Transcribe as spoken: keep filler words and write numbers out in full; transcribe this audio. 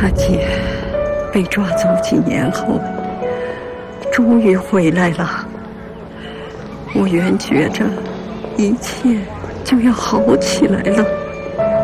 他姐被抓走几年后，终于回来了。我原觉着一切就要好起来了。